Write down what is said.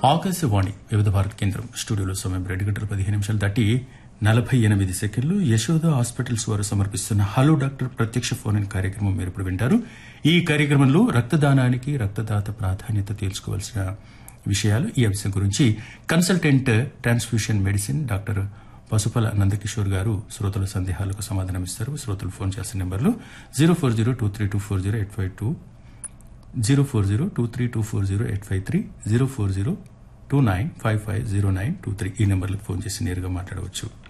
ఆకాశవాణి వివిధ భారత కేంద్రం స్టూడియోలో సమయం 2:15 దాటి 48 సెకండ్లు. యశోద హాస్పిటల్స్ వారు సమర్పిస్తున్న హలో డాక్టర్ ప్రత్యక్ష ఫోన్ ఇన్ కార్యక్రమం మీరు ఇప్పుడు వింటారు. ఈ కార్యక్రమంలో రక్తదానానికి రక్తదాత ప్రాధాన్యత తెలుసుకోవాల్సిన విషయాలు, ఈ అంశం గురించి consultant transfusion medicine doctor Pasupala Nandakishore గారు శ్రోతల సందేహాలకు సమాధానమిస్తారు. శ్రోతలు ఫోన్ చేసిన నెంబర్లు 04023240852, 04023240853, 04029550923 ఈ నెంబర్లకు ఫోన్ చేసి నేరుగా మాట్లాడవచ్చు.